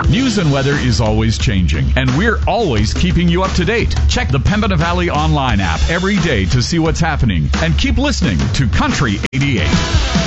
News and weather is always changing, and we're always keeping you up to date. Check the Pembina Valley online app every day to see what's happening, and keep listening to Country 88.